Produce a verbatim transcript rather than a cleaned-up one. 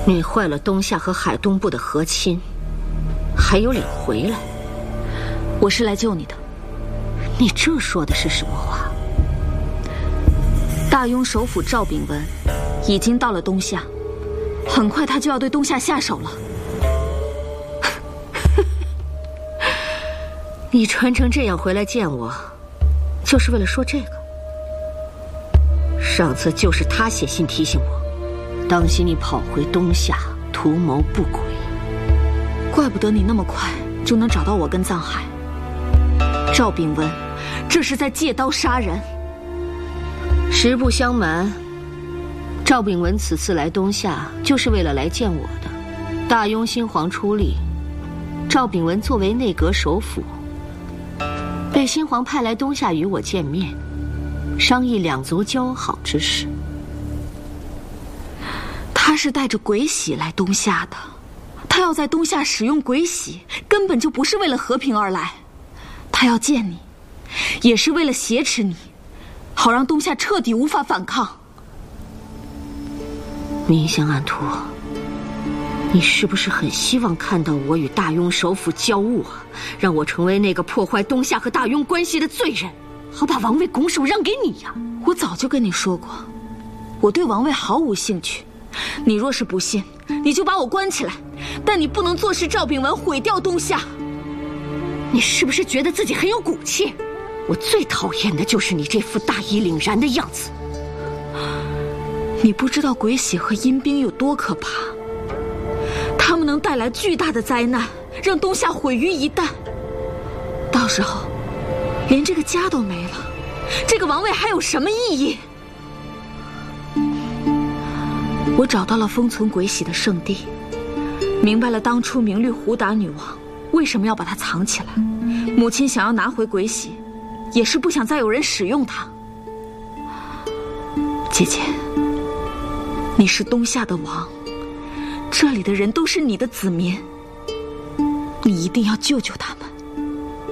你坏了东夏和海东部的和亲，还有脸回来？ 我是来救你的。 你这说的是什么话？ 大庸首辅赵秉文已经到了东夏，很快他就要对东夏下手了。 你穿成这样回来见我，就是为了说这个？上次就是他写信提醒我，当心你跑回东夏图谋不轨。 怪不得你那么快就能找到我跟藏海。赵秉文，这是在借刀杀人。 实不相瞒，赵秉文此次来东夏就是为了来见我的。大庸新皇出力，赵秉文作为内阁首辅，被新皇派来东夏与我见面，商议两族交好之事。 他是带着鬼玺来东夏的，他要在东夏使用鬼玺，根本就不是为了和平而来。他要见你，也是为了挟持你，好让东夏彻底无法反抗。 明香暗图，你是不是很希望看到我与大庸首辅交恶，让我成为那个破坏东夏和大庸关系的罪人，好把王位拱手让给你呀？ 我早就跟你说过，我对王位毫无兴趣。你若是不信，你就把我关起来，但你不能坐视赵秉文毁掉东夏。 你是不是觉得自己很有骨气？我最讨厌的就是你这副大义凛然的样子。 你不知道鬼玺和阴兵有多可怕，他们能带来巨大的灾难，让东夏毁于一旦。到时候连这个家都没了，这个王位还有什么意义？我找到了封存鬼玺的圣地，明白了当初明律胡达女王为什么要把它藏起来。母亲想要拿回鬼玺，也是不想再有人使用它。姐姐，你是东夏的王，这里的人都是你的子民，你一定要救救他们。